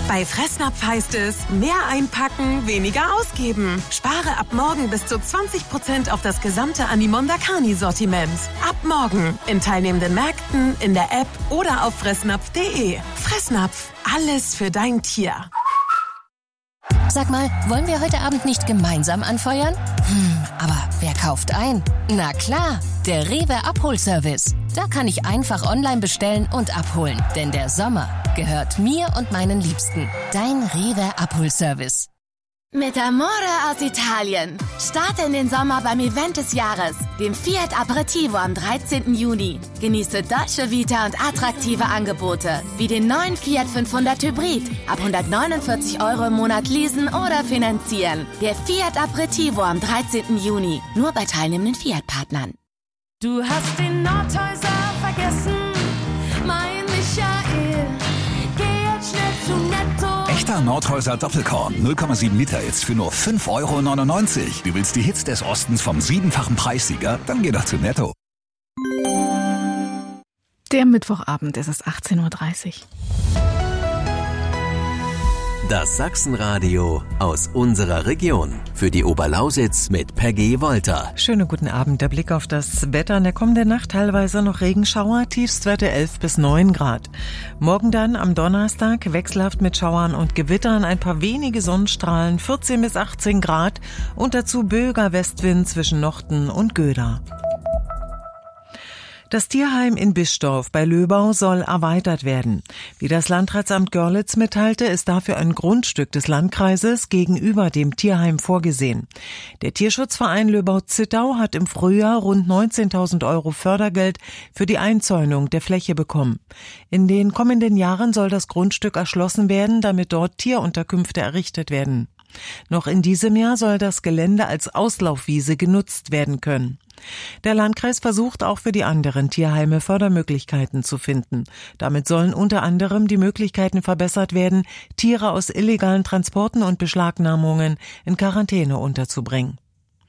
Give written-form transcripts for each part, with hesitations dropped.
Bei Fressnapf heißt es, mehr einpacken, weniger ausgeben. Spare ab morgen bis zu 20% auf das gesamte Animonda Carni-Sortiment. Ab morgen in teilnehmenden Märkten, in der App oder auf fressnapf.de. Fressnapf, alles für dein Tier. Sag mal, wollen wir heute Abend nicht gemeinsam anfeuern? Aber wer kauft ein? Na klar, der Rewe Abholservice. Da kann ich einfach online bestellen und abholen. Denn der Sommer gehört mir und meinen Liebsten. Dein Rewe Abholservice. Mit Amore aus Italien. Starte in den Sommer beim Event des Jahres, dem Fiat Aperitivo am 13. Juni. Genieße Dolce Vita und attraktive Angebote, wie den neuen Fiat 500 Hybrid. Ab 149 € im Monat leasen oder finanzieren. Der Fiat Aperitivo am 13. Juni. Nur bei teilnehmenden Fiat-Partnern. Du hast den Nordhäuser vergessen, mein Michael. Geh jetzt schnell zu Netto. Echter Nordhäuser Doppelkorn, 0,7 Liter jetzt für nur 5,99 €. Du willst die Hits des Ostens vom 7-fachen Preissieger? Dann geh doch zu Netto. Der Mittwochabend ist es 18:30 Uhr. Das Sachsenradio aus unserer Region. Für die Oberlausitz mit Peggy Wolter. Schönen guten Abend. Der Blick auf das Wetter. In der kommenden Nacht teilweise noch Regenschauer. Tiefstwerte 11 bis 9 Grad. Morgen dann am Donnerstag wechselhaft mit Schauern und Gewittern. Ein paar wenige Sonnenstrahlen. 14 bis 18 Grad. Und dazu böiger Westwind zwischen Nochten und Göda. Das Tierheim in Bischdorf bei Löbau soll erweitert werden. Wie das Landratsamt Görlitz mitteilte, ist dafür ein Grundstück des Landkreises gegenüber dem Tierheim vorgesehen. Der Tierschutzverein Löbau-Zittau hat im Frühjahr rund 19.000 € Fördergeld für die Einzäunung der Fläche bekommen. In den kommenden Jahren soll das Grundstück erschlossen werden, damit dort Tierunterkünfte errichtet werden. Noch in diesem Jahr soll das Gelände als Auslaufwiese genutzt werden können. Der Landkreis versucht auch für die anderen Tierheime Fördermöglichkeiten zu finden. Damit sollen unter anderem die Möglichkeiten verbessert werden, Tiere aus illegalen Transporten und Beschlagnahmungen in Quarantäne unterzubringen.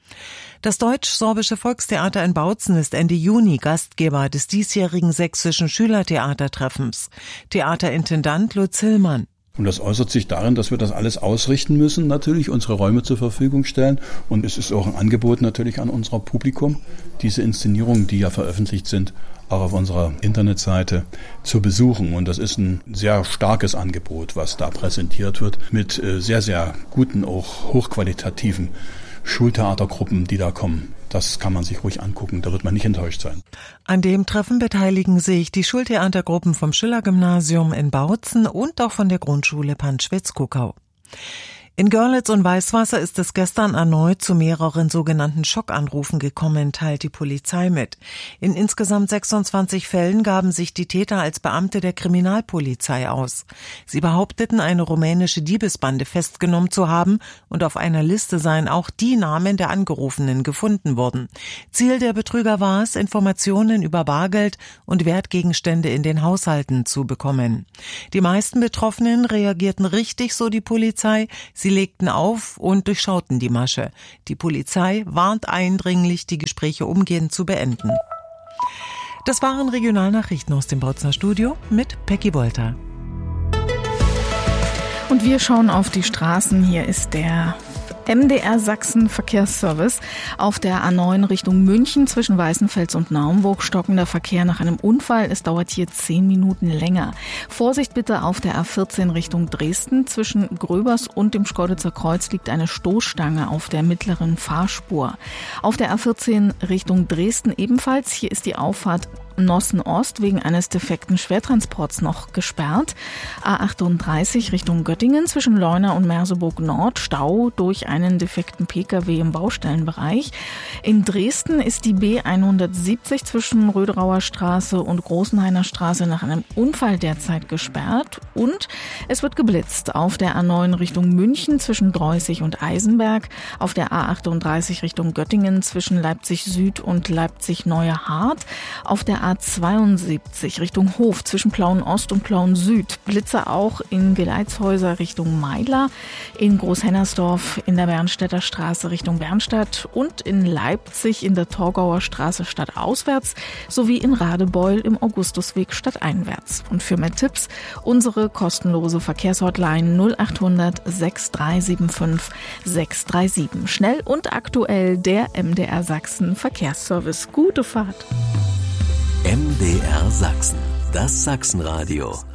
Das Deutsch-Sorbische Volkstheater in Bautzen ist Ende Juni Gastgeber des diesjährigen sächsischen Schülertheatertreffens. Theaterintendant Lutz Hillmann. Und das äußert sich darin, dass wir das alles ausrichten müssen, natürlich unsere Räume zur Verfügung stellen. Und es ist auch ein Angebot natürlich an unser Publikum, diese Inszenierungen, die ja veröffentlicht sind, auch auf unserer Internetseite zu besuchen. Und das ist ein sehr starkes Angebot, was da präsentiert wird, mit sehr, sehr guten, auch hochqualitativen Schultheatergruppen, die da kommen. Das kann man sich ruhig angucken, da wird man nicht enttäuscht sein. An dem Treffen beteiligen sich die Schultheatergruppen vom Schiller-Gymnasium in Bautzen und auch von der Grundschule Panschwitz-Kuckau. In Görlitz und Weißwasser ist es gestern erneut zu mehreren sogenannten Schockanrufen gekommen, teilt die Polizei mit. In insgesamt 26 Fällen gaben sich die Täter als Beamte der Kriminalpolizei aus. Sie behaupteten, eine rumänische Diebesbande festgenommen zu haben und auf einer Liste seien auch die Namen der Angerufenen gefunden worden. Ziel der Betrüger war es, Informationen über Bargeld und Wertgegenstände in den Haushalten zu bekommen. Die meisten Betroffenen reagierten richtig, so die Polizei. Sie legten auf und durchschauten die Masche. Die Polizei warnt eindringlich, die Gespräche umgehend zu beenden. Das waren Regionalnachrichten aus dem Bautzener Studio mit Peggy Wolter. Und wir schauen auf die Straßen. Hier ist der MDR Sachsen Verkehrsservice. Auf der A9 Richtung München zwischen Weißenfels und Naumburg stockender Verkehr nach einem Unfall. Es dauert hier 10 Minuten länger. Vorsicht bitte auf der A14 Richtung Dresden. Zwischen Gröbers und dem Schkeuditzer Kreuz liegt eine Stoßstange auf der mittleren Fahrspur. Auf der A14 Richtung Dresden ebenfalls. Hier ist die Auffahrt Nossen Ost wegen eines defekten Schwertransports noch gesperrt. A38 Richtung Göttingen zwischen Leuna und Merseburg Nord Stau durch einen defekten Pkw im Baustellenbereich. In Dresden ist die B170 zwischen Röderauer Straße und Großenhainer Straße nach einem Unfall derzeit gesperrt. Und es wird geblitzt auf der A9 Richtung München zwischen Dreußig und Eisenberg, auf der A38 Richtung Göttingen zwischen Leipzig Süd und Leipzig Neue Hart, auf der A72 Richtung Hof zwischen Plauen Ost und Plauen Süd. Blitze auch in Geleitshäuser Richtung Meidler, in Großhennersdorf in der Bernstädter Straße Richtung Bernstadt und in Leipzig in der Torgauer Straße stadtauswärts sowie in Radebeul im Augustusweg stadteinwärts. Und für mehr Tipps unsere kostenlose Verkehrshotline 0800 6375 637. Schnell und aktuell der MDR Sachsen Verkehrsservice. Gute Fahrt. MDR Sachsen, das Sachsenradio.